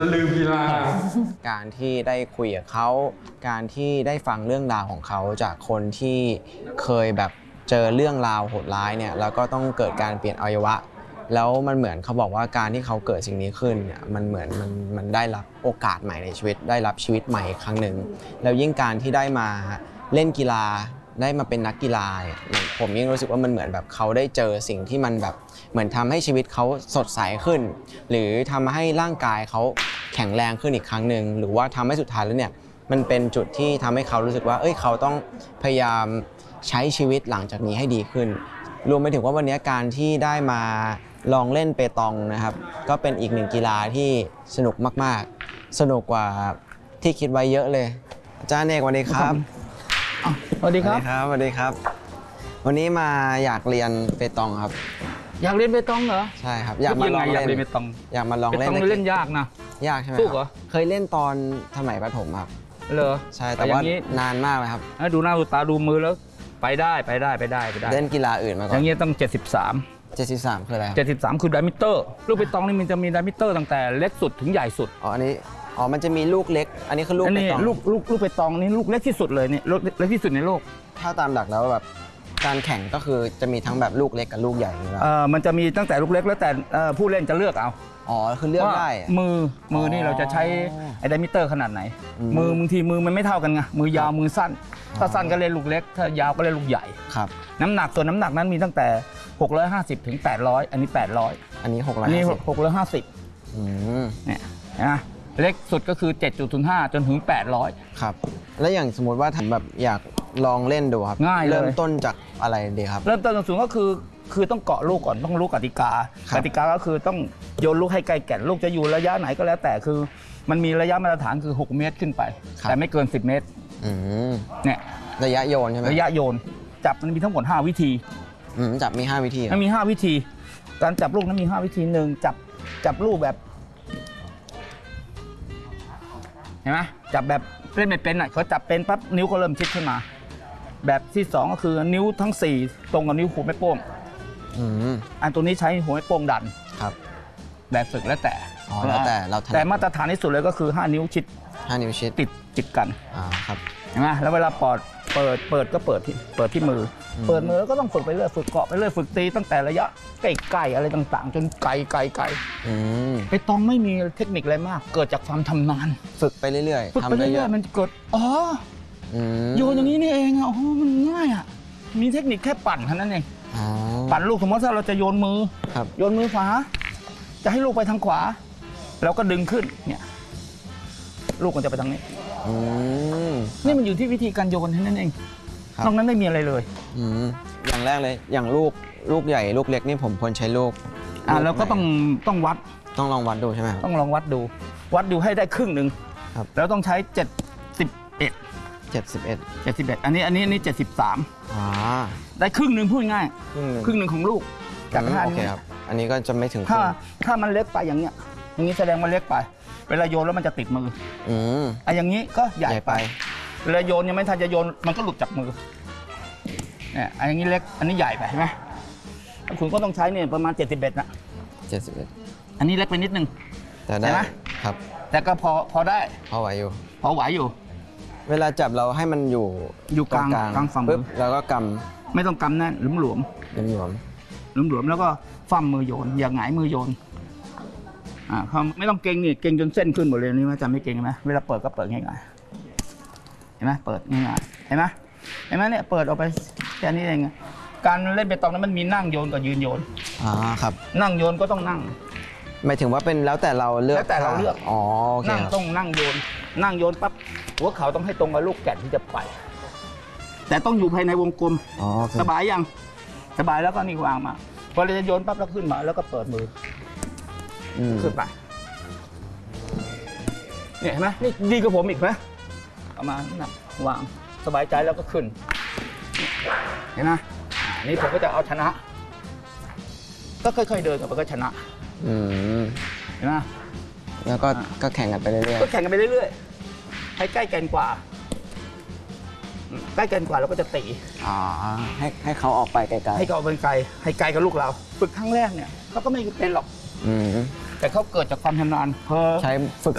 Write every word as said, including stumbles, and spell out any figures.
ลืมกีฬาการที่ได้คุยกับเขาการที่ได้ฟังเรื่องราวของเขาจากคนที่เคยแบบเจอเรื่องราวโหดร้ายเนี่ยแล้วก็ต้องเกิดการเปลี่ยนอวัยวะแล้วมันเหมือนเขาบอกว่าการที่เขาเกิดสิ่งนี้ขึ้นเนี่ยมันเหมือนมันมันได้รับโอกาสใหม่ในชีวิตได้รับชีวิตใหม่ครั้งหนึ่งแล้วยิ่งการที่ได้มาเล่นกีฬาได้มาเป็นนักกีฬาผมยิ่งรู้สึกว่ามันเหมือนแบบเขาได้เจอสิ่งที่มันแบบเหมือนทำให้ชีวิตเขาสดใสขึ้นหรือทำให้ร่างกายเขาแข็งแรงขึ้นอีกครั้งหนึ่งหรือว่าทำให้สุดท้ายแล้วเนี่ยมันเป็นจุดที่ทำให้เขารู้สึกว่าเอ้ยเขาต้องพยายามใช้ชีวิตหลังจากนี้ให้ดีขึ้นรวมไปถึงว่าวันนี้การที่ได้มาลองเล่นเปตองนะครับก็เป็นอีกหนึ่งกีฬาที่สนุกมากๆสนุกกว่าที่คิดไว้เยอะเลยอาจารย์เอกสวัสดีครับสวัสดีครับสวัสดีครับวันนี้มาอยากเรียนเปตองครับอยากเรียนเปตองเหรอใช่ครับอยากมาลองเล่นเปตองอยากมาลองเล่นเปตองเล่นยากนะยากใช่ไหมสู้เหรอเคยเล่นตอนสมัยประถมครับเหรอใช่แต่ว่านานมากเลยครับดูหน้าดูตาดูมือแล้วไปได้ไปได้ไปได้ไปได้เล่นกีฬาอื่นมาก่อนอย่างเงี้ยต้องเจ็ดสิบสามเจ็ดสิบสามคืออะไรเจ็ดสิบสามคือไดมิเตอร์ลูกเปตองนี่มันจะมีไดมิเตอร์ตั้งแต่เล็กสุดถึงใหญ่สุดอ๋ออันนี้อ๋อมันจะมีลูกเล็กอันนี้คือลูกเปตองลูกลูกลูกเปตองนี่ลูกเล็กที่สุดเลยเนี่ยลูกเล็กที่สุดในโลกถ้าตามหลักแล้วแบบการแข่งก็คือจะมีทั้งแบบลูกเล็กกับลูกใหญ่เออมันจะมีตั้งแต่ลูกเล็กแล้วแต่ผู้เล่นจะเลือกเอาอ๋อคือเลือกได้มือมือนี่เราจะใช้ไอ้ไดมิเตอร์ขนาดไหนมือบางทีมือมันไม่เท่ากันไงมือยาวมือสั้นถ้าสั้นก็เล่นลูกเล็กถ้ายาวก็เล่นลูกใหญ่ครับน้ำหนักส่วนน้ำหนักนั้นมีตั้งแต่หกร้อยห้าสิบถึงแปดร้อยอันนี้แปดร้อยอันนี้หกร้อยอันนี้หกร้อยห้าสิบอืมเนี่ยนะเล็กสุดก็คือ เจ็ดจุดศูนย์ห้า จนถึงแปดร้อยครับแล้วอย่างสมมติว่าผมแบบอยากลองเล่นดูครับง่ายเลยเริ่มต้นจากอะไรดีครับเริ่มต้นสูงก็คือคือต้องเกาะลูกก่อนต้องรู้กติกากติกาก็คือต้องโยนลูกให้ไกลแก่นลูกจะอยู่ระยะไหนก็แล้วแต่คือมันมีระยะมาตรฐานคือหกเมตรขึ้นไปแต่ไม่เกินสิบเมตรเนี่ยระยะโยนใช่ไหมระยะโยนจับมันมีทั้งหมดห้าวิธีจับมีห้าวิธีมันมีห้าวิธีการจับลูกนั้นมีห้าวิธีหนึ่งจับจับลูกแบบเห็นไหมจับแบบเล่นไม่เป็นอ่ะเขาจับเป็นปั๊บนิ้วก็เริ่มชิดขึ้นมาแบบที่สองก็คือนิ้วทั้งสี่ตรงกับนิ้วหัวแม่โป้งอันตัวนี้ใช้หัวแม่โป้งดันครับแบบฝึกแล้วแต่แล้วแต่เราแต่มาตรฐานที่สุดเลยก็คือห้านิ้วชิดห้านิ้วชิดติดจิกกันอ่าครับเห็นไหมแล้วเวลาปอดเปิดเปิดก็เปิดที่เปิดที่มือเปิดมือแล้วก็ต้องฝึกไปเรื่อยฝึกเกาะไปเรื่อยฝึกตีตั้งแต่ระยะใกล้ๆอะไรต่างๆจนไกลไกลไกลไปตองไม่มีเทคนิคอะไรมากเกิดจากความทำนานฝึกไปเรื่อยๆฝึกไปเรื่อยๆมันเกิดอ๋อโยนอย่างนี้นี่เองอ่ะโอ้มันง่ายอ่ะมีเทคนิคแค่ปั่นเท่านั้นเองปั่นลูกสมมติถ้าเราจะโยนมือโยนมือขวาจะให้ลูกไปทางขวาแล้วก็ดึงขึ้นเนี่ยลูกมันจะไปทางนี้นี่มันอยู่ที่วิธีการโยนแค่นั้นเองนอกนั้นไม่มีอะไรเลยอย่างแรกเลยอย่างลูกลูกใหญ่ลูกเล็กนี่ผมควรใช้ลูกอ่าแล้วก็ต้องต้องวัดต้องลองวัดดูใช่ไหมต้องลองวัดดูวัดดูให้ได้ครึ่งหนึ่งแล้วต้องใช้เจ็ดสิบเอ็ดเจ็ดสิบเอ็ดเจ็ดสิบเอ็ดอันนี้อันนี้อันนี้เจ็ดสิบสามอ่าได้ครึ่งหนึ่งพูดง่ายครึ่งหนึ่งของลูกจากท่านี้ครับอันนี้ก็จะไม่ถึงถ้าถ้ามันเล็กไปอย่างเงี้ยอย่างนี้แสดงว่าเล็กไปเวลาโยนแล้วมันจะติดมืออืมไอ้อย่างนี้ก็ใหญ่ไปเวลาโยนยังไม่ทันจะโยนมันก็หลุดจากมือเนี่ยไอ้อย่างนี้เล็กอันนี้ใหญ่ไปใช่ไหมคุณก็ต้องใช้เนี่ยประมาณเจ็ดสิบเอ็ดนะเจ็ดสิบเอ็ดอันนี้เล็กไปนิดนึงแต่ได้ครับแต่ก็พอพอได้พอไหวอยู่พอไหวอยู่เวลาจับเราให้มันอยู่อยู่กลางกลางฝั่งมือแล้วก็กำไม่ต้องกำแน่นหลุมหลวมหลุมหลวมหลุมหลวมแล้วก็ฟั่มมือโยนอย่าหงายมือโยนอ่าเขาไม่ต้องเก่งนี่เก่งจนเส้นขึ้นหมดเลยนี่มันจะไม่เก่งไหมเวลาเปิดก็เปิดง่ายๆเห็นไหมเปิดง่ายๆเห็นไหมเห็นไหมเนี่ยเปิดออกไปแค่นี้เองการเล่นเปตองนั้นมันมีนั่งโยนกับยืนโยนอ่าครับนั่งโยนก็ต้องนั่งหมายถึงว่าเป็นแล้วแต่เราเลือกแล้วแต่เราเลือกอ๋อโอเคนั่งต้องนั่งโยนนั่งโยนปั๊บหัวเข่าต้องให้ตรงกับลูกแก่นที่จะไปแต่ต้องอยู่ภายในวงกลมสบายยังสบายแล้วก็นี่วางมาพอเราจะโยนปั๊บแล้วขึ้นมาแล้วก็เปิดมือขึ้นไปเนี่ยเห็นไหมนี่ดีกว่าผมอีกไหมประมาณนั้นวางสบายใจแล้วก็ขึ้นเห็นไหมนี่ผมก็จะเอาชนะก็ค่อยๆเดินไปก็ชนะเห็นไหมแล้วก็ก็แข่งกันไปเรื่อยๆก็แข่งกันไปเรื่อยๆให้ใกล้กันกว่าใกล้กันกว่าเราก็จะตีอ๋อให้ให้เขาออกไปไกลๆให้เขาออกไปไกลให้ไกลกับลูกเราฝึกครั้งแรกเนี่ยเขาก็ไม่เป็นหรอกแต่เขาเกิดจากความชำนาญใช้ฝึก